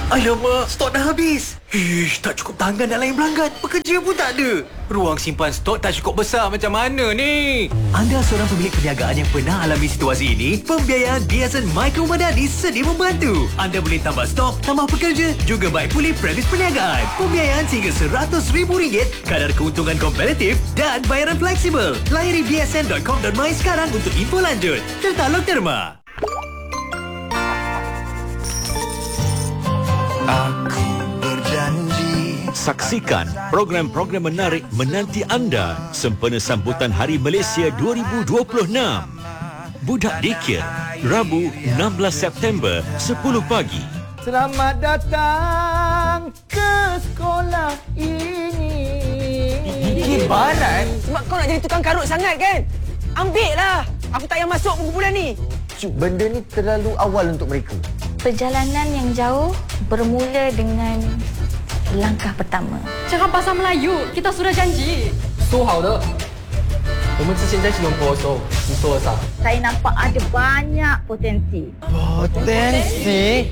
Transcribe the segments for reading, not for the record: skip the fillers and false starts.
Alamak, stok dah habis. Ish, tak cukup tangan nak layan pelanggan. Pekerja pun tak ada. Ruang simpan stok tak cukup besar, macam mana ni? Anda seorang pemilik perniagaan yang pernah alami situasi ini? Pembiayaan BSN Micro Madani sedia membantu. Anda boleh tambah stok, tambah pekerja, juga baik pulih premis perniagaan. Pembiayaan hingga RM100,000, kadar keuntungan kompetitif dan bayaran fleksibel. Layari bsn.com.my sekarang untuk info lanjut. Tertalog terma. Aku berjanji. Saksikan program-program menarik menanti anda sempena sambutan Hari Malaysia 2026. Budak Dikir, Rabu 16 September 10 pagi. Selamat datang ke sekolah ini. Dikir barat? Sebab kau nak jadi tukang karut sangat kan? Ambil lah. Aku tak payah masuk buku bulan ni. Benda ni terlalu awal untuk mereka. Perjalanan yang jauh bermula dengan langkah pertama. Jangan pasal Melayu, kita sudah janji. 说好的，我们之前在吉隆坡的时候，你说了啥？ Saya nampak ada banyak potensi. Potensi?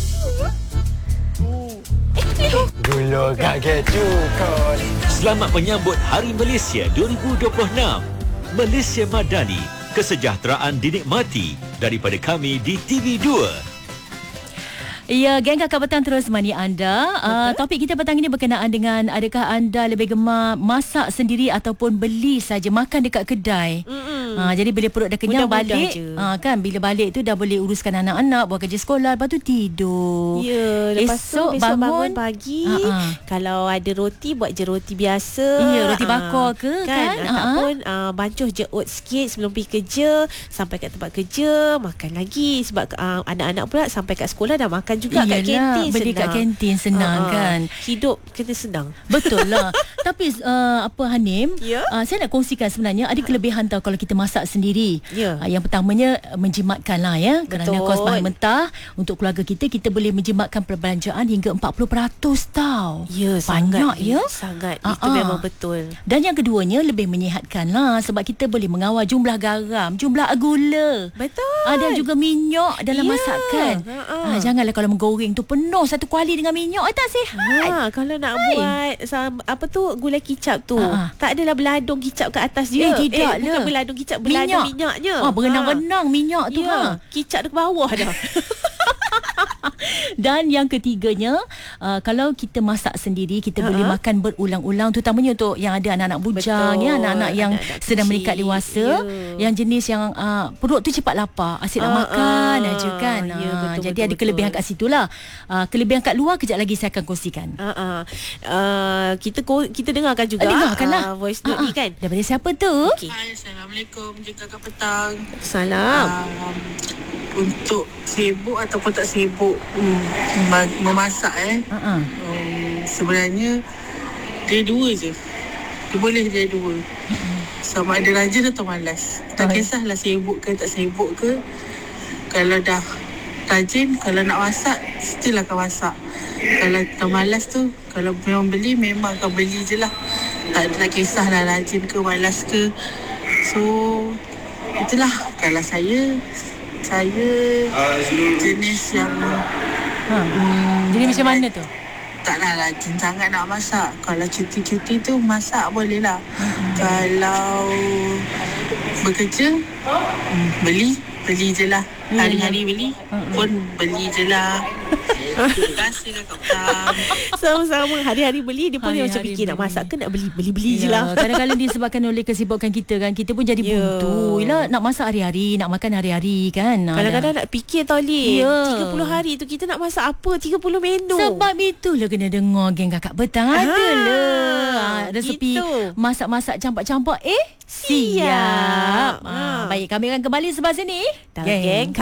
Gula kaget cukon. Selamat menyambut Hari Malaysia 2026. Malaysia Madani, kesejahteraan dinikmati daripada kami di TV2. Ya, geng Kakak Petang terus mani anda. Topik kita petang ini berkenaan dengan adakah anda lebih gemar masak sendiri ataupun beli saja makan dekat kedai. Jadi bila perut dah kenyang balik, kan bila balik tu dah boleh uruskan anak-anak, buat kerja sekolah, lepas tu tidur. Ya, lepas esok besok bangun bangun pagi, kalau ada roti buat je roti biasa. Ya, roti bakar ke kan? Ataupun bancuh je oats sikit sebelum pergi kerja, sampai kat tempat kerja makan lagi sebab anak-anak pula sampai kat sekolah dah makan juga. Iyalah, kat kantin beli senang. kat kantin senang kan. Hidup kena senang. Betul lah. Tapi apa Hanim, Ya? saya nak kongsikan sebenarnya ada kelebihan tau kalau kita masak sendiri. Ya. Yang pertamanya menjimatkan lah ya. Kerana Betul. kos bahan mentah untuk keluarga kita boleh menjimatkan perbelanjaan hingga 40% tau. Ya, banyak sangat, ya. Sangat. Itu memang betul. Dan yang keduanya lebih menyihatkan lah sebab kita boleh mengawal jumlah garam, jumlah gula. Betul. Dan juga minyak dalam Ya. masakan. Janganlah kalau menggoreng tu penuh satu kuali dengan minyak, tak sihat. Kalau nak buat apa tu gulai kicap tu, tak adalah beladung kicap kat atas je. Tidak Bukan lah. beladung kicap, beladung minyaknya. Berenang-renang minyak tu. Kicap dia ke bawah dah. Dan yang ketiganya, kalau kita masak sendiri, kita boleh makan berulang-ulang, terutamanya untuk yang ada anak-anak bujang. Betul. Ya, anak-anak yang Anak-anak sedang kecil. meningkat dewasa, yang jenis yang perut tu cepat lapar, asyik nak makan aja kan. Ya, betul, jadi betul, ada kelebihan betul. kat situlah. Kelebihan kat luar kejap lagi saya akan kongsikan. Kita dengarkan juga dengarkanlah. voice note ni kan. Daripada siapa tu? Okay. Hai, Assalamualaikum. Jaga Kakak Petang. Salam. Untuk sibuk ataupun tak sibuk memasak sebenarnya dia dua je. Dia boleh dia dua. Sama ada rajin atau malas. Tak kisahlah sibuk ke tak sibuk ke. Kalau dah rajin, kalau nak masak still akan masak. Kalau tak malas tu, kalau memang beli memang akan beli je lah. Tak kisahlah rajin ke malas ke. So itulah. Kalau saya jenis yang Jadi macam mana tu? taklah rajin sangat nak masak. Kalau cuti-cuti tu masak boleh lah. Kalau bekerja beli je lah. Hari-hari beli pun beli je lah. Terima kasih Kakak Petang. Sama-sama. Hari-hari beli, dia pun dia macam fikir nak masak ke nak beli je lah. Kadang-kadang disebabkan oleh kesibukan kita kan, kita pun jadi buntu. Yelah, nak masak hari-hari, nak makan hari-hari kan. Kadang-kadang nak fikir tau Lin, 30 hari tu kita nak masak apa, 30 menu. Sebab itulah kena dengar geng Kakak Petang. Adalah resepi gitu. masak-masak campak-campak. Siap. Baik, kami akan kembali sebelah sini. Geng